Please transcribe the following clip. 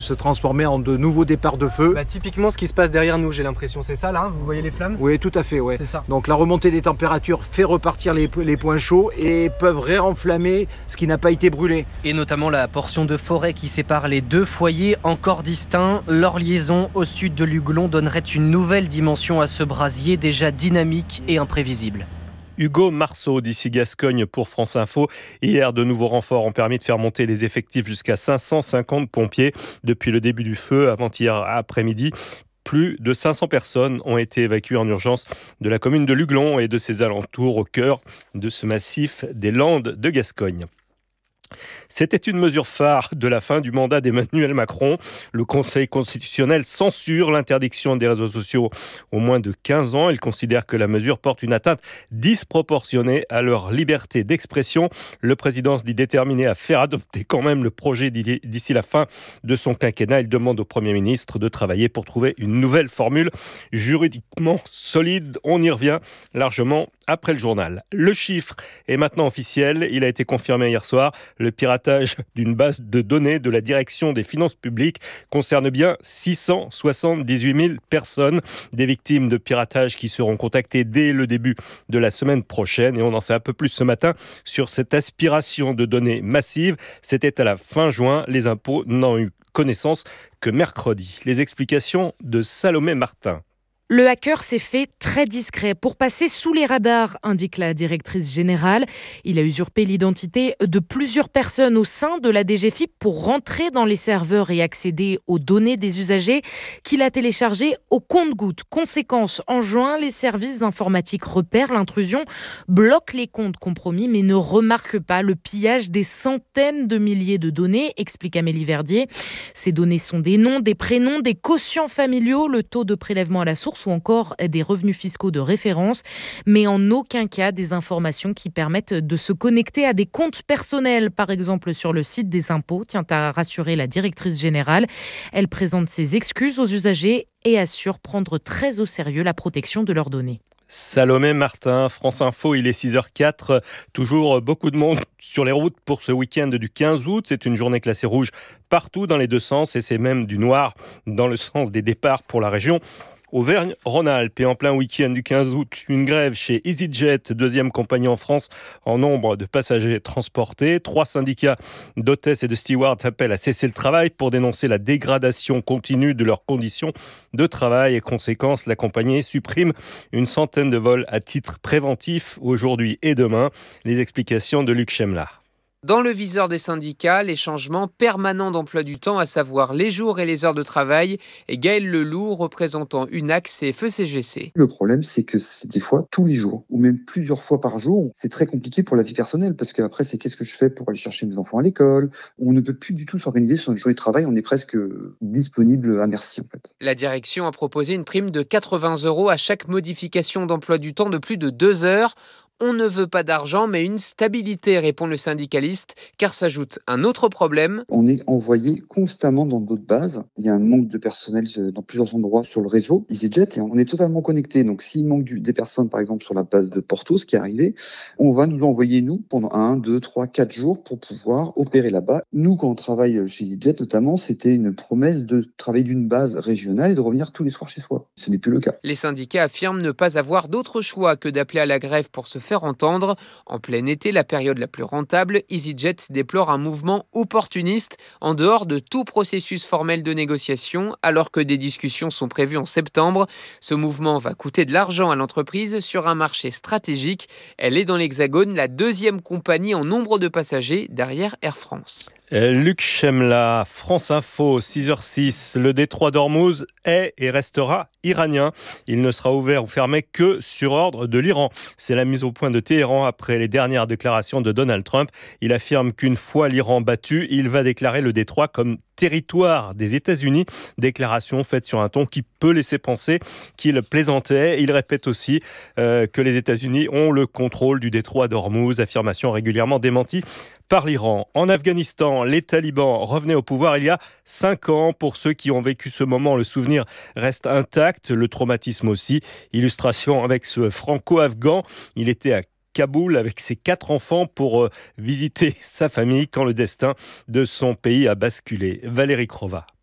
Se transformer en de nouveaux départs de feu. Typiquement ce qui se passe derrière nous, j'ai l'impression, c'est ça là, vous voyez les flammes? Oui, tout à fait, ouais. C'est ça. Donc la remontée des températures fait repartir les points chauds et peuvent réenflammer ce qui n'a pas été brûlé. Et notamment la portion de forêt qui sépare les deux foyers encore distincts. Leur liaison au sud de l'Uglon donnerait une nouvelle dimension à ce brasier déjà dynamique et imprévisible. Hugo Marceau d'ici Gascogne pour France Info. Hier, de nouveaux renforts ont permis de faire monter les effectifs jusqu'à 550 pompiers depuis le début du feu avant-hier après-midi. Plus de 500 personnes ont été évacuées en urgence de la commune de l'Uglon et de ses alentours au cœur de ce massif des Landes de Gascogne. C'était une mesure phare de la fin du mandat d'Emmanuel Macron. Le Conseil constitutionnel censure l'interdiction des réseaux sociaux aux moins de 15 ans. Il considère que la mesure porte une atteinte disproportionnée à leur liberté d'expression. Le président se dit déterminé à faire adopter quand même le projet d'ici la fin de son quinquennat. Il demande au Premier ministre de travailler pour trouver une nouvelle formule juridiquement solide. On y revient largement après le journal. Le chiffre est maintenant officiel. Il a été confirmé hier soir. Le piratage d'une base de données de la direction des finances publiques concerne bien 678 000 personnes. Des victimes de piratage qui seront contactées dès le début de la semaine prochaine. Et on en sait un peu plus ce matin sur cette aspiration de données massive. C'était à la fin juin. Les impôts n'en ont eu connaissance que mercredi. Les explications de Salomé Martin. Le hacker s'est fait très discret pour passer sous les radars, indique la directrice générale. Il a usurpé l'identité de plusieurs personnes au sein de la DGFiP pour rentrer dans les serveurs et accéder aux données des usagers qu'il a téléchargées au compte-gouttes. Conséquence, en juin, les services informatiques repèrent l'intrusion, bloquent les comptes compromis mais ne remarquent pas le pillage des centaines de milliers de données, explique Amélie Verdier. Ces données sont des noms, des prénoms, des quotients familiaux, le taux de prélèvement à la source ou encore des revenus fiscaux de référence, mais en aucun cas des informations qui permettent de se connecter à des comptes personnels, par exemple sur le site des impôts, tient à rassurer la directrice générale. Elle présente ses excuses aux usagers et assure prendre très au sérieux la protection de leurs données. Salomé Martin, France Info, il est 6h04. Toujours beaucoup de monde sur les routes pour ce week-end du 15 août. C'est une journée classée rouge partout dans les deux sens et c'est même du noir dans le sens des départs pour la région Auvergne-Rhône-Alpes. Et en plein week-end du 15 août, une grève chez EasyJet, deuxième compagnie en France en nombre de passagers transportés. 3 syndicats d'hôtesses et de stewards appellent à cesser le travail pour dénoncer la dégradation continue de leurs conditions de travail. Et conséquence, la compagnie supprime une centaine de vols à titre préventif aujourd'hui et demain. Les explications de Luc Chemla. Dans le viseur des syndicats, les changements permanents d'emploi du temps, à savoir les jours et les heures de travail. Et Gaël Leloup, représentant UNAX et FECGC. Le problème, c'est que c'est des fois tous les jours, ou même plusieurs fois par jour. C'est très compliqué pour la vie personnelle, parce qu'après, c'est qu'est-ce que je fais pour aller chercher mes enfants à l'école. On ne peut plus du tout s'organiser sur une journée de travail. On est presque disponible à merci, en fait. La direction a proposé une prime de 80 € à chaque modification d'emploi du temps de plus de 2 heures. On ne veut pas d'argent, mais une stabilité, répond le syndicaliste, car s'ajoute un autre problème. On est envoyé constamment dans d'autres bases. Il y a un manque de personnel dans plusieurs endroits sur le réseau EasyJet et on est totalement connecté. Donc s'il manque des personnes, par exemple, sur la base de Porto, ce qui est arrivé, on va nous envoyer, nous, pendant 1, 2, 3, 4 jours pour pouvoir opérer là-bas. Nous, quand on travaille chez EasyJet, notamment, c'était une promesse de travailler d'une base régionale et de revenir tous les soirs chez soi. Ce n'est plus le cas. Les syndicats affirment ne pas avoir d'autre choix que d'appeler à la grève pour se faire entendre. En plein été, la période la plus rentable, EasyJet déplore un mouvement opportuniste en dehors de tout processus formel de négociation, alors que des discussions sont prévues en septembre. Ce mouvement va coûter de l'argent à l'entreprise sur un marché stratégique. Elle est dans l'Hexagone la deuxième compagnie en nombre de passagers derrière Air France. Luc Chemla, France Info, 6h06. Le détroit d'Ormuz est et restera iranien. Il ne sera ouvert ou fermé que sur ordre de l'Iran. C'est la mise au point de Téhéran après les dernières déclarations de Donald Trump. Il affirme qu'une fois l'Iran battu, il va déclarer le détroit comme territoire des États-Unis. Déclaration faite sur un ton qui peut laisser penser qu'il plaisantait. Il répète aussi que les États-Unis ont le contrôle du détroit d'Ormuz. Affirmation régulièrement démentie par l'Iran. En Afghanistan, les talibans revenaient au pouvoir il y a 5 ans. Pour ceux qui ont vécu ce moment, le souvenir reste intact, le traumatisme aussi. Illustration avec ce franco-afghan. Il était à Kaboul avec ses 4 enfants pour visiter sa famille quand le destin de son pays a basculé. Valérie Crova.